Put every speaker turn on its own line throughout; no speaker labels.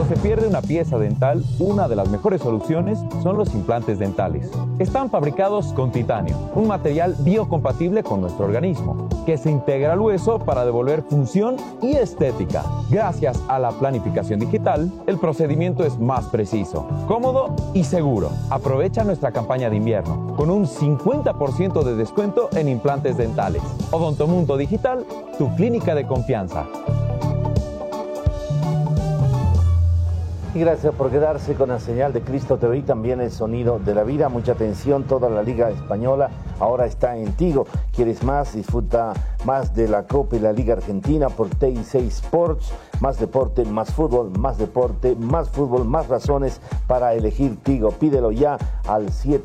se pierde una pieza dental, una de las mejores soluciones son los implantes dentales. Están fabricados con titanio, un material biocompatible con nuestro organismo, que se integra al hueso para devolver función y estética. Gracias a la planificación digital, el procedimiento es más preciso, cómodo y seguro. Aprovecha nuestra campaña de invierno con un 50% de descuento en implantes dentales. Odontomundo Digital, tu clínica de confianza.
Y gracias por quedarse con la señal de Cristo TV y también el sonido de la vida. Mucha atención, toda la Liga Española ahora está en Tigo. ¿Quieres más? Disfruta más de la Copa y la Liga Argentina por TIC Sports. Más deporte, más fútbol, más deporte, más fútbol, más razones para elegir Tigo. Pídelo ya al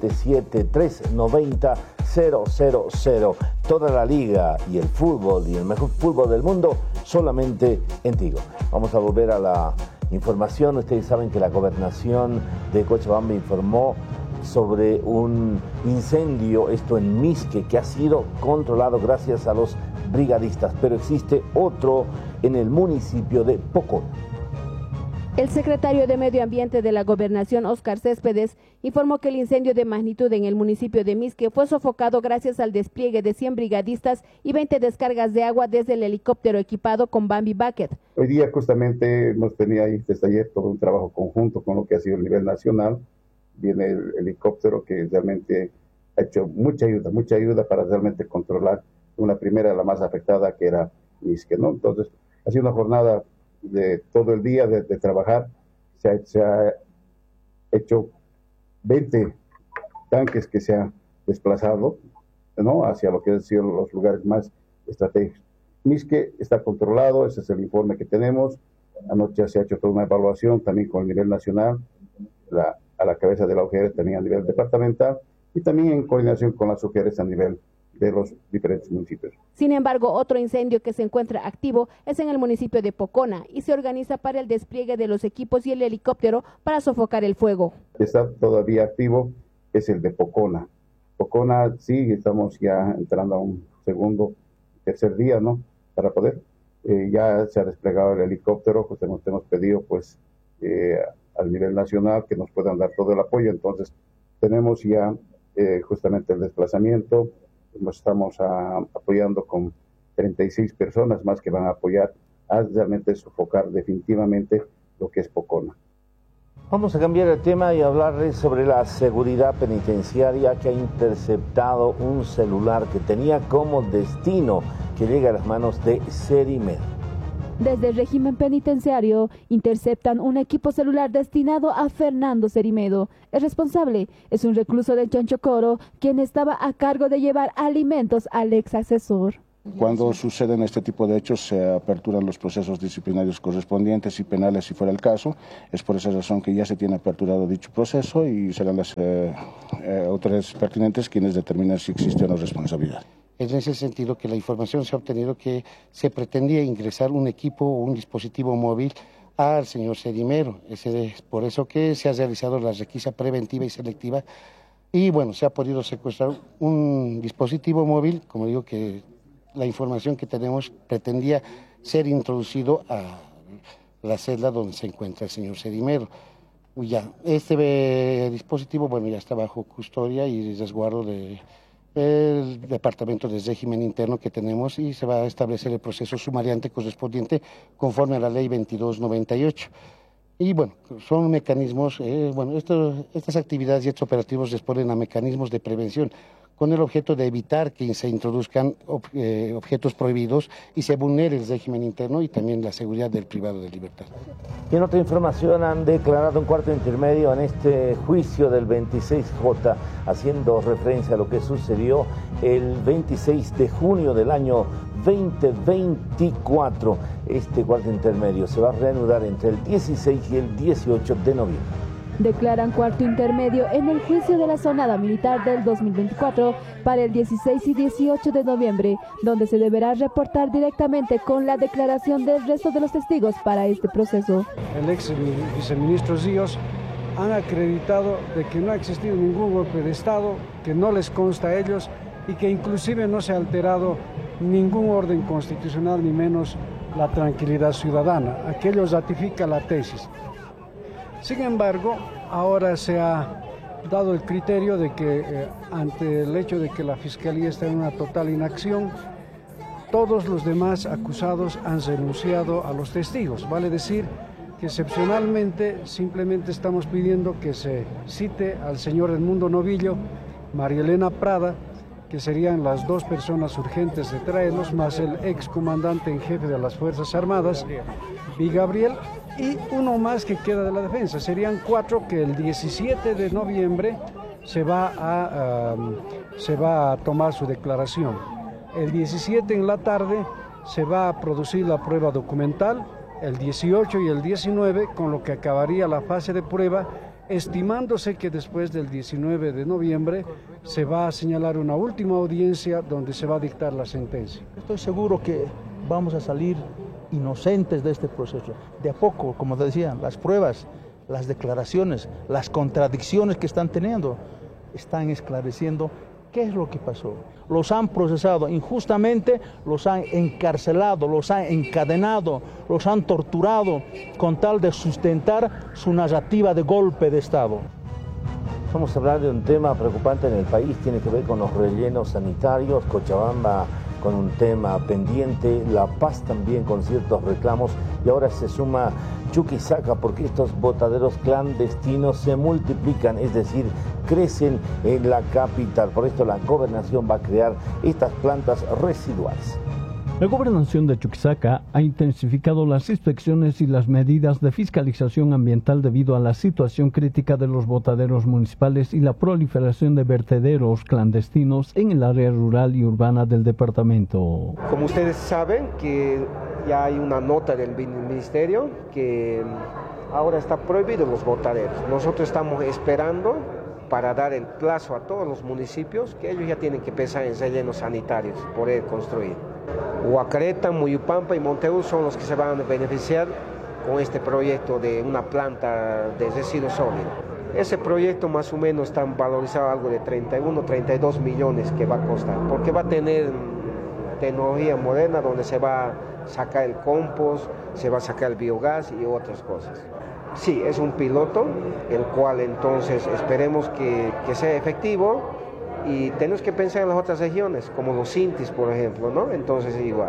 77390-000. Toda la Liga y el fútbol y el mejor fútbol del mundo solamente en Tigo. Vamos a volver a la información. Ustedes saben que la gobernación de Cochabamba informó sobre un incendio, esto en Misque, que ha sido controlado gracias a los brigadistas, pero existe otro en el municipio de Pocona.
El secretario de Medio Ambiente de la Gobernación, Óscar Céspedes, informó que el incendio de magnitud en el municipio de Misque fue sofocado gracias al despliegue de 100 brigadistas y 20 descargas de agua desde el helicóptero equipado con Bambi Bucket.
Hoy día justamente hemos tenido ahí desde ayer todo un trabajo conjunto con lo que ha sido el nivel nacional. Viene el helicóptero que realmente ha hecho mucha ayuda para realmente controlar una primera, la más afectada, que era Misque, ¿no? Entonces, ha sido una jornada de todo el día de trabajar. Se ha hecho 20 tanques que se han desplazado, ¿no?, hacia lo que han sido los lugares más estratégicos. Misque está controlado, ese es el informe que tenemos. Anoche se ha hecho toda una evaluación también con el nivel nacional, a la cabeza de la UGR también a nivel departamental y también en coordinación con las UGRs a nivel de los diferentes municipios.
Sin embargo, otro incendio que se encuentra activo es en el municipio de Pocona y se organiza para el despliegue de los equipos y el helicóptero para sofocar el fuego.
Está todavía activo, es el de Pocona. Pocona sí, estamos ya entrando a un tercer día, ¿no?, para poder. Ya se ha desplegado el helicóptero, pues hemos pedido pues al nivel nacional que nos puedan dar todo el apoyo. Entonces tenemos ya justamente el desplazamiento. Nos estamos apoyando con 36 personas más que van a apoyar a realmente sofocar definitivamente lo que es Pocona.
Vamos a cambiar el tema y hablarles sobre la seguridad penitenciaria que ha interceptado un celular que tenía como destino que llegue a las manos de Serimed.
Desde el régimen penitenciario interceptan un equipo celular destinado a Fernando Cerimedo. El responsable es un recluso del Chonchocoro, quien estaba a cargo de llevar alimentos al ex asesor.
Cuando suceden este tipo de hechos se aperturan los procesos disciplinarios correspondientes y penales si fuera el caso. Es por esa razón que ya se tiene aperturado dicho proceso y serán las autoridades pertinentes quienes determinan si existe o no responsabilidad.
Es en ese sentido que la información se ha obtenido que se pretendía ingresar un equipo o un dispositivo móvil al señor Cerimero. Es por eso que se ha realizado la requisa preventiva y selectiva y bueno, se ha podido secuestrar un dispositivo móvil, como digo, que la información que tenemos pretendía ser introducido a la celda donde se encuentra el señor Cerimero. Ya, este dispositivo, bueno, ya está bajo custodia y resguardo del Departamento de Régimen Interno que tenemos y se va a establecer el proceso sumariante correspondiente conforme a la ley 2298. Y bueno, son mecanismos, estas actividades y estos operativos responden a mecanismos de prevención con el objeto de evitar que se introduzcan objetos prohibidos y se vulnere el régimen interno y también la seguridad del privado de libertad.
Y en otra información han declarado un cuarto intermedio en este juicio del 26J, haciendo referencia a lo que sucedió el 26 de junio del año 2024. Este cuarto intermedio se va a reanudar entre el 16 y el 18 de noviembre.
Declaran cuarto intermedio en el juicio de la zonada militar del 2024 para el 16 y 18 de noviembre, donde se deberá reportar directamente con la declaración del resto de los testigos para este proceso.
El ex viceministro Ríos han acreditado de que no ha existido ningún golpe de Estado, que no les consta a ellos y que inclusive no se ha alterado ningún orden constitucional ni menos la tranquilidad ciudadana. Aquello ratifica la tesis. Sin embargo, ahora se ha dado el criterio de que ante el hecho de que la Fiscalía está en una total inacción, todos los demás acusados han renunciado a los testigos. Vale decir que excepcionalmente simplemente estamos pidiendo que se cite al señor Edmundo Novillo, María Elena Prada, que serían las dos personas urgentes de traerlos, más el excomandante en jefe de las Fuerzas Armadas, y Gabriel, y uno más que queda de la defensa. Serían 4 que el 17 de noviembre se va a tomar su declaración. El 17 en la tarde se va a producir la prueba documental, el 18 y el 19, con lo que acabaría la fase de prueba, estimándose que después del 19 de noviembre se va a señalar una última audiencia donde se va a dictar la sentencia.
Estoy seguro que vamos a salir inocentes de este proceso. De a poco, como decían, las pruebas, las declaraciones, las contradicciones que están teniendo, están esclareciendo qué es lo que pasó. Los han procesado injustamente, los han encarcelado, los han encadenado, los han torturado con tal de sustentar su narrativa de golpe de Estado.
Vamos a hablar de un tema preocupante en el país, tiene que ver con los rellenos sanitarios. Cochabamba con un tema pendiente, La Paz también con ciertos reclamos, y ahora se suma Chuquisaca porque estos botaderos clandestinos se multiplican, es decir, crecen en la capital. Por esto la gobernación va a crear estas plantas residuales.
La gobernación de Chuquisaca ha intensificado las inspecciones y las medidas de fiscalización ambiental debido a la situación crítica de los botaderos municipales y la proliferación de vertederos clandestinos en el área rural y urbana del departamento.
Como ustedes saben, que ya hay una nota del ministerio que ahora está prohibido los botaderos. Nosotros estamos esperando para dar el plazo a todos los municipios que ellos ya tienen que pensar en rellenos sanitarios, poder construir. Huacareta, Muyupampa y Monteú son los que se van a beneficiar con este proyecto de una planta de residuos sólidos. Ese proyecto más o menos está valorizado algo de 31, 32 millones que va a costar, porque va a tener tecnología moderna donde se va a sacar el compost, se va a sacar el biogás y otras cosas. Sí, es un piloto, el cual entonces esperemos que sea efectivo, y tenemos que pensar en las otras regiones, como los Sintis, por ejemplo, ¿no? Entonces igual.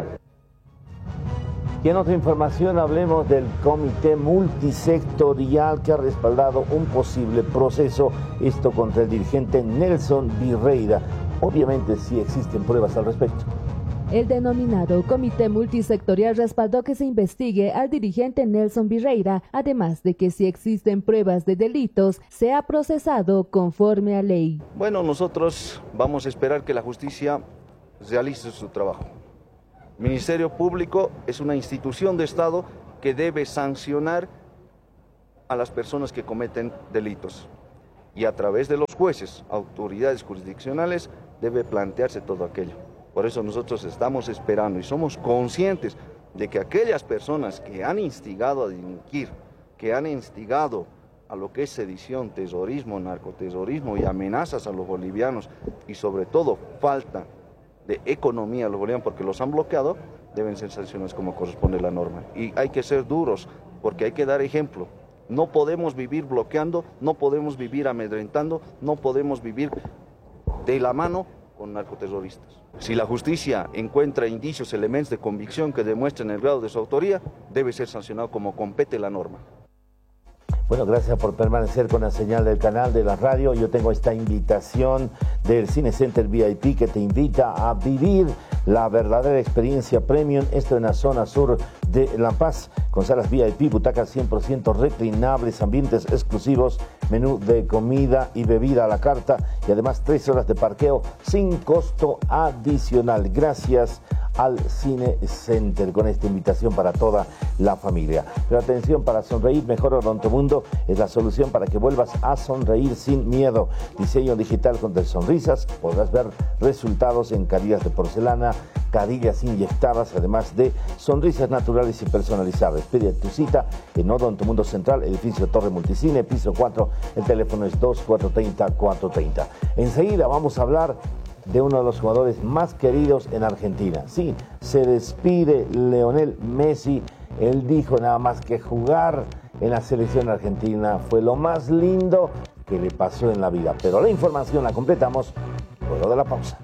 Y en otra información hablemos del comité multisectorial que ha respaldado un posible proceso, esto contra el dirigente Nelson Virreira. Obviamente sí existen pruebas al respecto.
El denominado Comité Multisectorial respaldó que se investigue al dirigente Nelson Virreira, además de que si existen pruebas de delitos, sea procesado conforme a ley.
Bueno, nosotros vamos a esperar que la justicia realice su trabajo. El Ministerio Público es una institución de Estado que debe sancionar a las personas que cometen delitos. Y a través de los jueces, autoridades jurisdiccionales, debe plantearse todo aquello. Por eso nosotros estamos esperando y somos conscientes de que aquellas personas que han instigado a delinquir, que han instigado a lo que es sedición, terrorismo, narcoterrorismo y amenazas a los bolivianos, y sobre todo falta de economía a los bolivianos porque los han bloqueado, deben ser sancionados como corresponde la norma. Y hay que ser duros porque hay que dar ejemplo. No podemos vivir bloqueando, no podemos vivir amedrentando, no podemos vivir de la mano con narcoterroristas. Si la justicia encuentra indicios, elementos de convicción que demuestren el grado de su autoría, debe ser sancionado como compete la norma.
Bueno, gracias por permanecer con la señal del canal de la radio. Yo tengo esta invitación del Cine Center VIP que te invita a vivir la verdadera experiencia premium. Esto en la zona sur de La Paz, con salas VIP, butacas 100% reclinables, ambientes exclusivos, menú de comida y bebida a la carta y además 3 horas de parqueo sin costo adicional. Gracias al Cine Center con esta invitación para toda la familia. Pero atención, para sonreír mejor, Odontomundo es la solución para que vuelvas a sonreír sin miedo. Diseño digital con sonrisas, podrás ver resultados en carillas de porcelana, carillas inyectadas, además de sonrisas naturales y personalizadas. Pide tu cita en Odontomundo Central, edificio Torre Multicine, piso 4, el teléfono es 2430-430. Enseguida vamos a hablar de uno de los jugadores más queridos en Argentina. Sí, se despide Lionel Messi. Él dijo nada más que jugar en la selección argentina fue lo más lindo que le pasó en la vida. Pero la información la completamos luego de la pausa.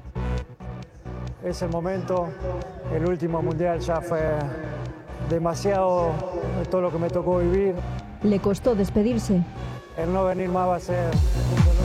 Ese momento, el último mundial, ya fue demasiado de todo lo que me tocó vivir.
Le costó despedirse.
El no venir más va a ser un dolor.